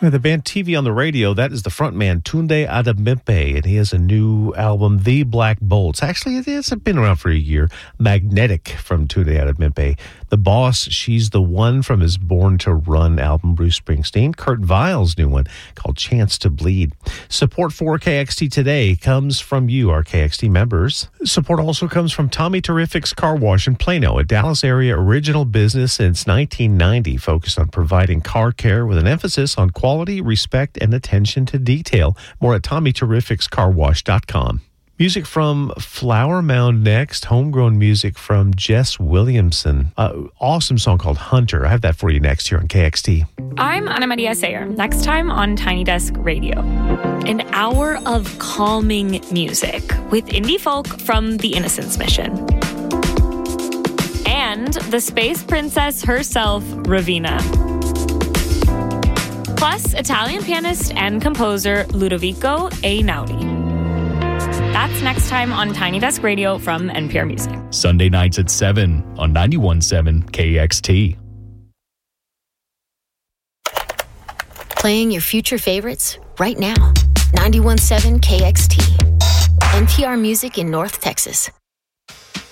The band TV on the Radio, that is the frontman Tunde Adebimpe, and he has a new album, The Black Bolts. Actually, it hasn't been around for a year. Magnetic from Tunde Adebimpe. The Boss, She's the One from his Born to Run album, Bruce Springsteen. Kurt Weill's new one called Chance to Bleed. Support for KXT today comes from you, our KXT members. Support also comes from Tommy Terrific's Car Wash in Plano, a Dallas area original business since 1990, focused on providing car care with an emphasis on quality, respect, and attention to detail. More at TommyTerrifcsCarWash.com. Music from Flower Mound next. Homegrown music from Jess Williamson. Awesome song called Hunter. I have that for you next here on KXT. I'm Ana Maria Sayer. Next time on Tiny Desk Radio. An hour of calming music with indie folk from the Innocence Mission. And the space princess herself, Raveena. Plus, Italian pianist and composer Ludovico Einaudi. That's next time on Tiny Desk Radio from NPR Music. Sunday nights at 7 on 91.7 KXT. Playing your future favorites right now. 91.7 KXT. NPR Music in North Texas.